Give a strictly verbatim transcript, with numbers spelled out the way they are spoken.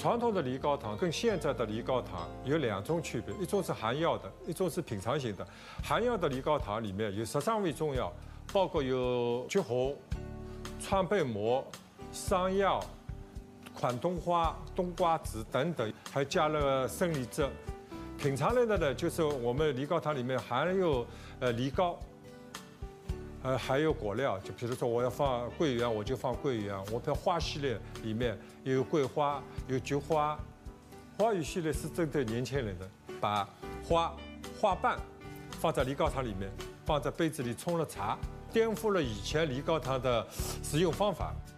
传统的梨膏糖跟现在的梨膏糖有两种区别，一种是含药的，一种是品尝型的。含药的梨膏糖里面有十三味中药，包括有橘红、川贝母、山药、款冬花、冬瓜子等等，还加了生梨汁。品尝类的呢，就是我们梨膏糖里面含有呃梨膏。 呃，还有果料，就比如说我要放桂圆，我就放桂圆；我的花系列里面有桂花，有菊花。花语系列是针对年轻人的，把花花瓣放在梨膏糖里面，放在杯子里冲了茶，颠覆了以前梨膏糖的使用方法。